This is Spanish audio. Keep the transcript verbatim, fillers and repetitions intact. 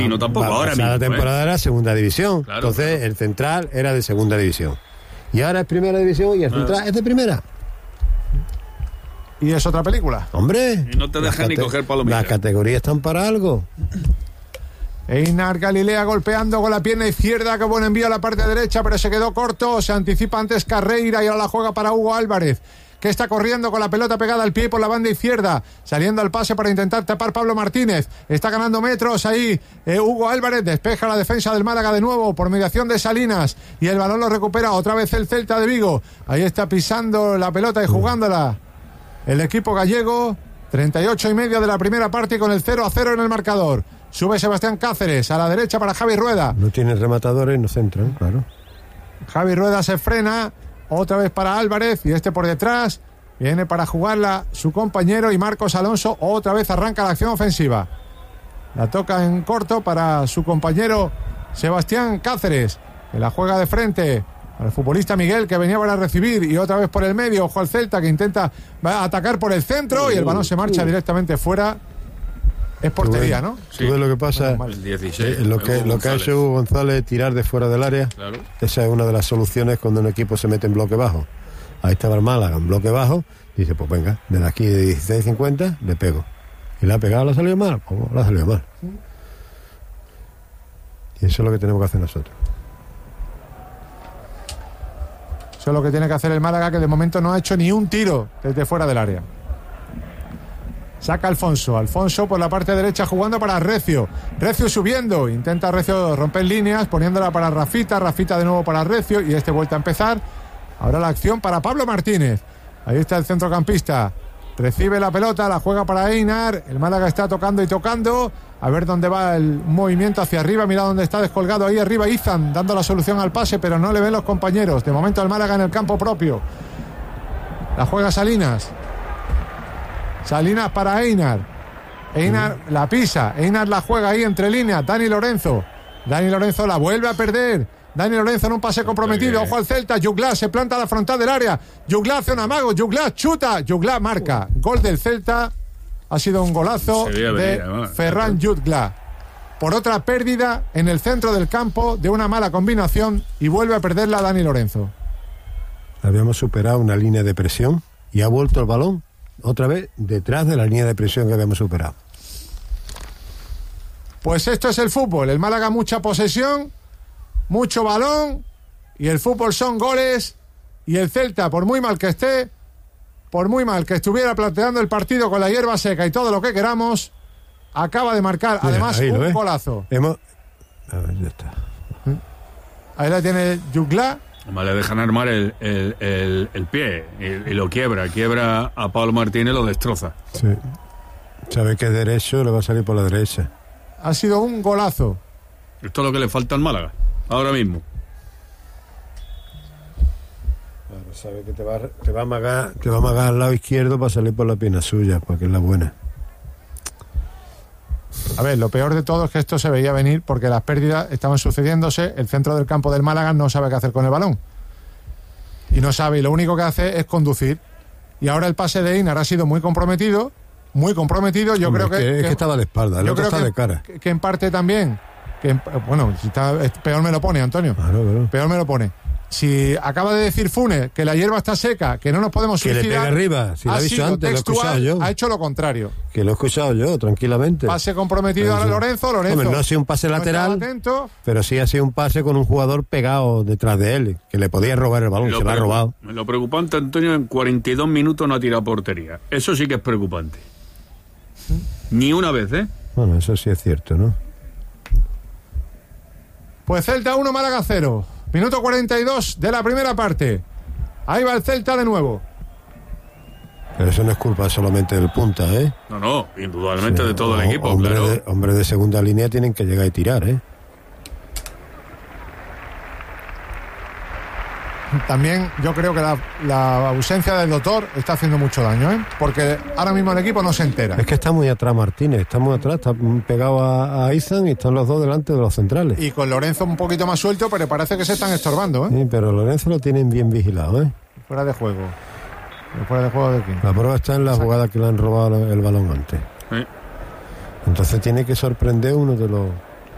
Martino tampoco, la ahora mismo. La temporada ¿eh? era segunda división. Claro, Entonces claro. el central era de segunda división. Y ahora es primera división y el Claro. central es de primera. Y es otra película. Hombre. Y no te dejan ni cate- coger palomitas. Las categorías están para algo. Einar Galilea golpeando con la pierna izquierda, que buen envío a la parte derecha, pero se quedó corto, se anticipa antes Carreira y ahora la juega para Hugo Álvarez, que está corriendo con la pelota pegada al pie por la banda izquierda, saliendo al pase para intentar tapar Pablo Martínez, está ganando metros ahí eh, Hugo Álvarez, despeja la defensa del Málaga de nuevo por mediación de Salinas y el balón lo recupera otra vez el Celta de Vigo, ahí está pisando la pelota y jugándola el equipo gallego, treinta y ocho y medio de la primera parte con el cero a cero en el marcador. Sube Sebastián Cáceres a la derecha para Javi Rueda. No tienen rematadores, no centran, claro. Javi Rueda se frena, otra vez para Álvarez y este por detrás. Viene para jugarla su compañero y Marcos Alonso otra vez arranca la acción ofensiva. La toca en corto para su compañero Sebastián Cáceres, que la juega de frente al futbolista Miguel, que venía para recibir y otra vez por el medio. Ojo al Celta, que intenta va a atacar por el centro y el balón se marcha directamente fuera. Es portería, ¿no? ¿Tú ves lo que pasa? El dieciséis. Eh, lo que, lo que ha hecho Hugo González, tirar de fuera del área. Claro. Esa es una de las soluciones cuando un equipo se mete en bloque bajo. Ahí estaba el Málaga en bloque bajo. Y dice, pues venga, desde aquí de dieciséis cincuenta le pego. Y le ha pegado, le ha salido mal. Pues le ha salido mal. Y eso es lo que tenemos que hacer nosotros. Eso es lo que tiene que hacer el Málaga, que de momento no ha hecho ni un tiro desde fuera del área. Saca Alfonso, Alfonso por la parte derecha jugando para Recio, Recio subiendo, intenta Recio romper líneas, poniéndola para Rafita, Rafita de nuevo para Recio y este vuelta a empezar. Ahora la acción para Pablo Martínez, ahí está el centrocampista, recibe la pelota, la juega para Einar, el Málaga está tocando y tocando, a ver dónde va el movimiento hacia arriba, mira dónde está descolgado ahí arriba Izan, dando la solución al pase, pero no le ven los compañeros, de momento el Málaga en el campo propio, la juega Salinas. Salinas para Einar. Einar mm. la pisa. Einar la juega ahí entre líneas. Dani Lorenzo. Dani Lorenzo la vuelve a perder. Dani Lorenzo en un pase comprometido. Ojo al Celta. Juglas se planta a la frontal del área. Juglas hace un amago. Juglas chuta. Juglas marca. Gol del Celta. Ha sido un golazo de venir, Ferran Juglas. Por otra pérdida en el centro del campo de una mala combinación y vuelve a perderla Dani Lorenzo. Habíamos superado una línea de presión y ha vuelto el balón otra vez detrás de la línea de presión que habíamos superado. Pues esto es el fútbol. El Málaga mucha posesión, mucho balón y el fútbol son goles y el Celta, por muy mal que esté, por muy mal que estuviera planteando el partido con la hierba seca y todo lo que queramos, acaba de marcar Mira, además ahí, un golazo. Hemos... A ver, ya está. Ahí la tiene Juglas. Además le dejan armar el, el, el, el pie y, y lo quiebra, quiebra a Pablo Martínez, lo destroza. Sí. Sabe que es derecho, le va a salir por la derecha. Ha sido un golazo. Esto es lo que le falta al Málaga, ahora mismo. Claro, sabe que te va, te va a amagar, te va a amagar al lado izquierdo para salir por la pierna suya, porque es la buena. A ver, lo peor de todo es que esto se veía venir porque las pérdidas estaban sucediéndose, el centro del campo del Málaga no sabe qué hacer con el balón. Y no sabe, y lo único que hace es conducir. Y ahora el pase de Einar ha sido muy comprometido, muy comprometido, yo Hombre, creo es que... que... Es que estaba de espalda, el otro está que, de cara. Que, que en parte también, que en, bueno, si está, peor me lo pone, Antonio. Claro, claro. Peor me lo pone. Si acaba de decir Funes que la hierba está seca, que no nos podemos que suicidar... Que le pegue arriba, si lo he dicho antes, lo he escuchado yo. Ha hecho lo contrario. Que lo he escuchado yo, tranquilamente. Pase comprometido a Lorenzo, Lorenzo... Hombre, no ha sido un pase lateral, atento, pero sí ha sido un pase con un jugador pegado detrás de él, que le podía robar el balón, se lo ha robado. Lo preocupante, Antonio, en cuarenta y dos minutos no ha tirado portería. Eso sí que es preocupante. Ni una vez, ¿eh? Bueno, eso sí es cierto, ¿no? Pues Celta uno, Málaga cero. Minuto cuarenta y dos de la primera parte. Ahí va el Celta de nuevo. Pero eso no es culpa solamente del punta, ¿eh? No, no, indudablemente sí, de todo o, el equipo, hombres claro. de, hombres de segunda línea tienen que llegar y tirar, ¿eh? También yo creo que la, la ausencia del doctor está haciendo mucho daño, ¿eh? Porque ahora mismo el equipo no se entera. Es que está muy atrás Martínez, está muy atrás, está pegado a, a Izan y están los dos delante de los centrales. Y con Lorenzo un poquito más suelto, pero parece que se están estorbando, ¿eh? Sí, pero Lorenzo lo tienen bien vigilado, ¿eh? Fuera de juego. ¿Fuera de juego de quién? La prueba está en la jugada que le han robado el balón antes. ¿Eh? Entonces tiene que sorprender uno de los...